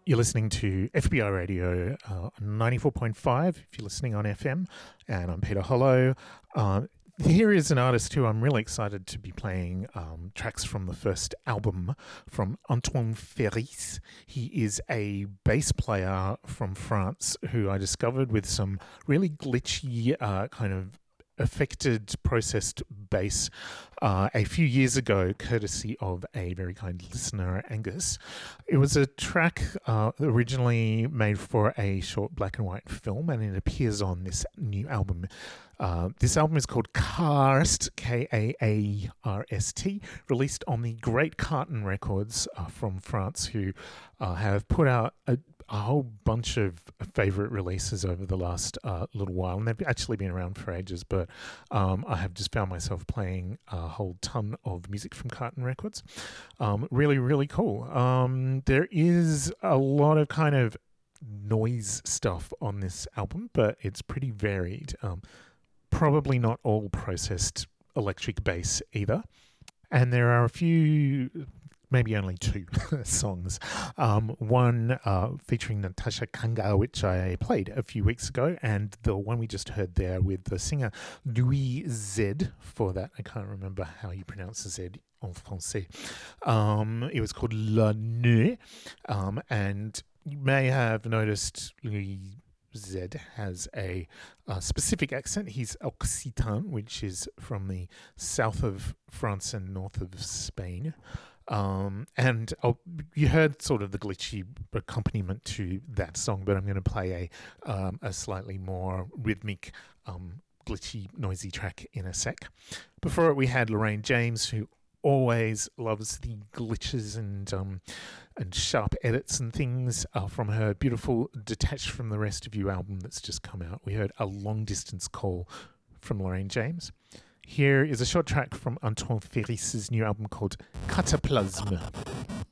You're listening to FBI Radio 94.5 if you're listening on FM, and I'm Peter Hollow. Here is an artist who I'm really excited to be playing tracks from the first album from Antoine Ferris. He is a bass player from France who I discovered with some really glitchy kind of affected processed bass a few years ago, courtesy of a very kind listener, Angus. It was a track originally made for a short black and white film, and it appears on this new album. This album is called Kaarst, Kaarst, released on the Great Carton Records from France, who have put out a whole bunch of favourite releases over the last little while, and they've actually been around for ages, but I have just found myself playing a whole ton of music from Carton Records. Really, really cool. There is a lot of kind of noise stuff on this album, but it's pretty varied. Probably not all processed electric bass either. And there are a few, maybe only two songs. One featuring Natasha Kanga, which I played a few weeks ago, and the one we just heard there with the singer Louis Z. For that, I can't remember how you pronounce the Z en français. It was called La Nuit, and you may have noticed Louis Z has a specific accent. He's Occitan, which is from the south of France and north of Spain. And you heard sort of the glitchy accompaniment to that song, but I'm going to play a slightly more rhythmic, glitchy, noisy track in a sec. Before it, we had Lorraine James, who always loves the glitches and sharp edits and things from her beautiful Detached from the Rest of You album that's just come out. We heard A Long Distance Call from Lorraine James. Here is a short track from Antoine Ferris's new album called Cataplasme.